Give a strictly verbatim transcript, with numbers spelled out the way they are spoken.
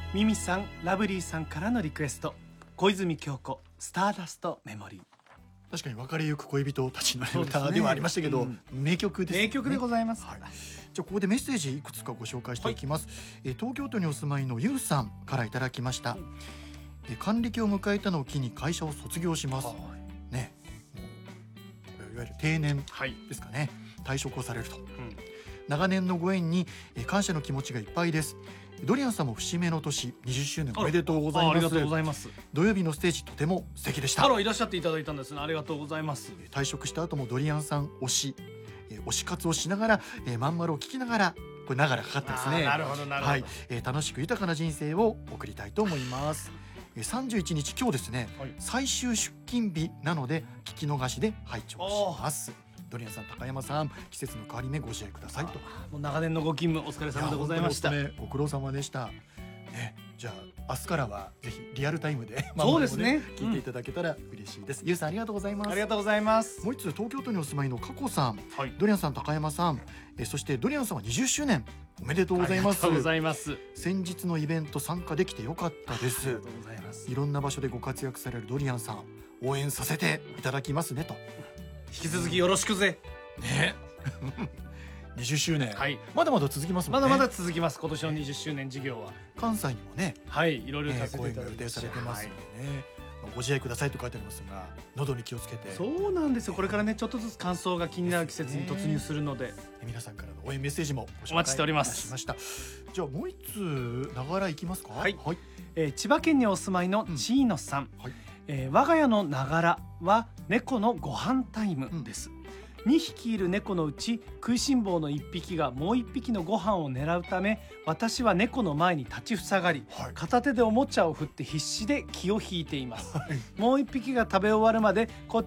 ミミさん、ラブリーさんからのリクエスト、小泉京子スターダストメモリー。 確かに別れゆく恋人たちの歌ではありましたけど、ね、うん、名曲ですね。 名曲でございます、 はい、じゃあここでメッセージいくつかご紹介していきます、はい、え東京都にお住まいのゆうさんからいただきました、うん、え還暦を迎えたのを機に会社を卒業します、はい、ね、もういわゆる定年ですかね、はい、退職をされると、うん、長年のご縁にえ感謝の気持ちがいっぱいです。ドリアンさんも節目の年にじゅっしゅうねんおめでとうございます。 あ, ありがとうございます。 土曜日のステージとても素敵でした。 あら、いらっしゃっていただいたんですね。ありがとうございます。 退職した後もドリアンさん推し推し活をしながら、えー、まんまるを聞きながら、これながらかかってですね。 なるほどなるほど、はい、 えー、楽しく豊かな人生を送りたいと思いますさんじゅういちにち、今日ですね、はい、最終出勤日なので聞き逃しで拝聴します。ドリアンさん、高山さん、季節の変わり目ご自愛くださいと。 もう長年のご勤務お疲れ様でございました。 ご苦労様でした、ね、じゃあ明日からはぜひリアルタイムでそうですね、 聞いていただけたら嬉しいです、うん、ゆうさんありがとうございます。 ありがとうございます。 もう一つ、東京都にお住まいの加古さん、 はい、 ドリアンさん、高山さん、えそしてドリアンさんはにじゅっしゅうねんおめでとうございます。 ありがとうございます。 先日のイベント参加できてよかったです。 ありがとうございます。 いろんな場所でご活躍されるドリアンさん、応援させていただきますねと。 引き続きよろしくぜねにじゅっしゅうねん、はい、まだまだ続きますもんね。 まだまだ続きます。今年のにじゅっしゅうねん事業は関西にもね、 はい、いろいろさせていただいて、予定されてますのでね、はい、ご自愛くださいと書いてありますが、喉に気をつけて。 そうなんですよ。これからね、ちょっとずつ乾燥が気になる季節に突入するので、 皆さんからの応援メッセージもご紹介お待ちしております。 しました。じゃあもう一つながらいきますか。 はい、はい、えー、千葉県にお住まいのチーノさん、うん、はい、えー、我が家のながらは猫のご飯タイムです、うん、にひきいる猫のうち食いしん坊のいっぴきがもういっぴきのご飯を狙うため、私は猫の前に立ちふさがり、はい、片手でおもちゃを振って必死で気を引いています、はい、もういっぴきが食べ終わるまでこっ